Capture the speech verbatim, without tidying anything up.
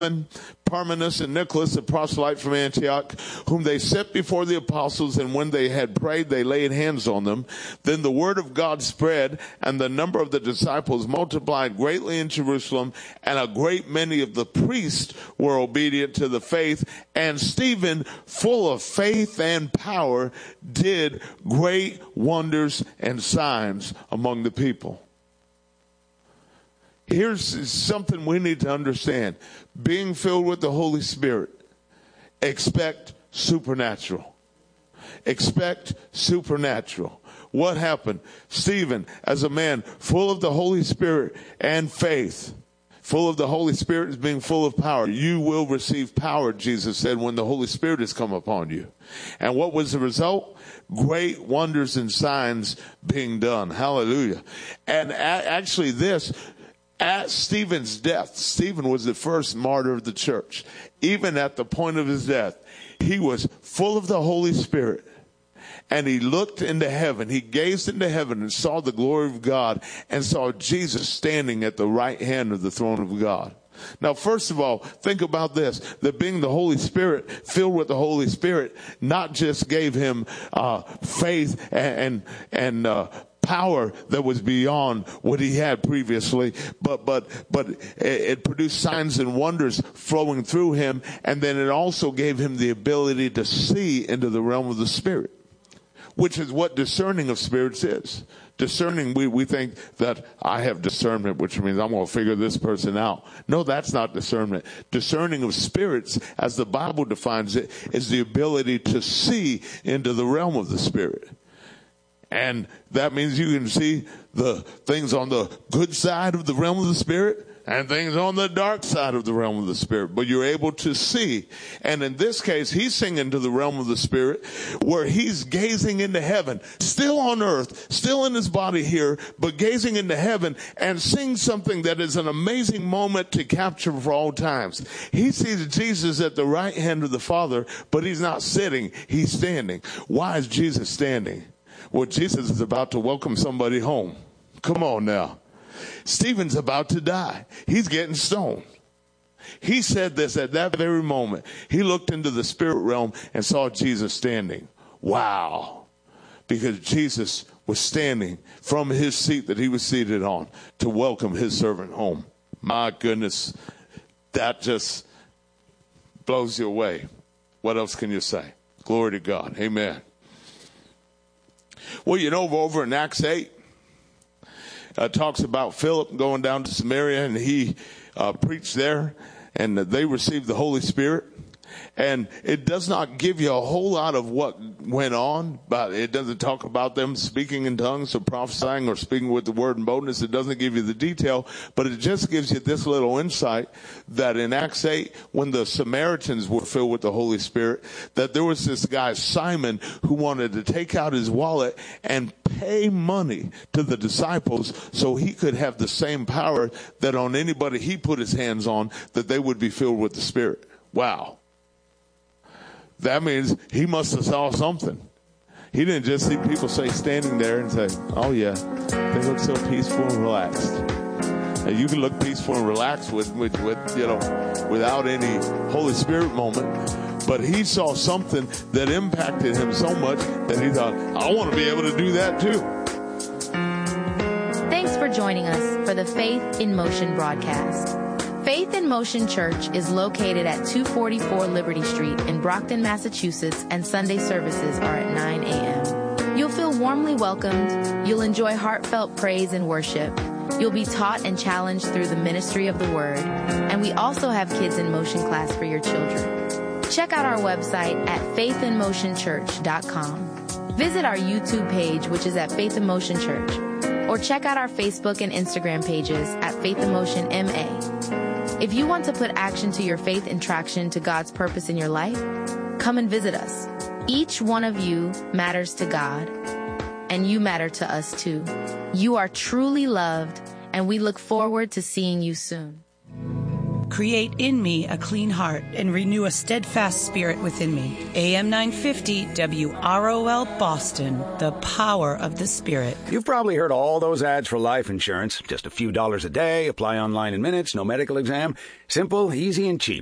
Parmenas and Nicholas, the proselyte from Antioch, whom they set before the apostles, and when they had prayed, they laid hands on them. Then the word of God spread, and the number of the disciples multiplied greatly in Jerusalem, and a great many of the priests were obedient to the faith. And Stephen, full of faith and power, did great wonders and signs among the people. Here's something we need to understand. Being filled with the Holy Spirit, expect supernatural. Expect supernatural. What happened? Stephen, as a man full of the Holy Spirit and faith, full of the Holy Spirit is being full of power. You will receive power, Jesus said, when the Holy Spirit has come upon you. And what was the result? Great wonders and signs being done. Hallelujah. And actually this, at Stephen's death, Stephen was the first martyr of the church. Even at the point of his death, he was full of the Holy Spirit. And he looked into heaven. He gazed into heaven and saw the glory of God and saw Jesus standing at the right hand of the throne of God. Now, first of all, think about this, that being the Holy Spirit, filled with the Holy Spirit, not just gave him uh faith and and, and uh power that was beyond what he had previously, but but but it produced signs and wonders flowing through him, and then it also gave him the ability to see into the realm of the Spirit, which is what discerning of spirits is. Discerning, we, we think that I have discernment, which means I'm going to figure this person out. No, that's not discernment. Discerning of spirits, as the Bible defines it, is the ability to see into the realm of the Spirit. And that means you can see the things on the good side of the realm of the Spirit and things on the dark side of the realm of the Spirit. But you're able to see. And in this case, he's singing to the realm of the Spirit where he's gazing into heaven, still on earth, still in his body here, but gazing into heaven and seeing something that is an amazing moment to capture for all times. He sees Jesus at the right hand of the Father, but he's not sitting, he's standing. Why is Jesus standing? Well, Jesus is about to welcome somebody home. Come on now. Stephen's about to die. He's getting stoned. He said this at that very moment. He looked into the spirit realm and saw Jesus standing. Wow. Because Jesus was standing from his seat that he was seated on to welcome his servant home. My goodness. That just blows you away. What else can you say? Glory to God. Amen. Well, you know, over in Acts eight, uh, talks about Philip going down to Samaria, and he uh, preached there, and they received the Holy Spirit. And it does not give you a whole lot of what went on, but it doesn't talk about them speaking in tongues or prophesying or speaking with the word and boldness. It doesn't give you the detail, but it just gives you this little insight that in Acts eight, when the Samaritans were filled with the Holy Spirit, that there was this guy, Simon, who wanted to take out his wallet and pay money to the disciples so he could have the same power that on anybody he put his hands on, that they would be filled with the Spirit. Wow. That means he must have saw something. He didn't just see people say standing there and say, oh yeah, they look so peaceful and relaxed. And you can look peaceful and relaxed with, with, with, you know, without any Holy Spirit moment. But he saw something that impacted him so much that he thought, I want to be able to do that too. Thanks for joining us for the Faith in Motion broadcast. Faith in Motion Church is located at two forty-four Liberty Street in Brockton, Massachusetts, and Sunday services are at nine a.m. You'll feel warmly welcomed. You'll enjoy heartfelt praise and worship. You'll be taught and challenged through the ministry of the Word. And we also have Kids in Motion class for your children. Check out our website at faith in motion church dot com. Visit our YouTube page, which is at Faith in Motion Church. Or check out our Facebook and Instagram pages at Faith in Motion M A. If you want to put action to your faith and traction to God's purpose in your life, come and visit us. Each one of you matters to God, and you matter to us too. You are truly loved, and we look forward to seeing you soon. Create in me a clean heart and renew a steadfast spirit within me. A M nine fifty W R O L Boston, the power of the Spirit. You've probably heard all those ads for life insurance. Just a few dollars a day, apply online in minutes, no medical exam. Simple, easy, and cheap.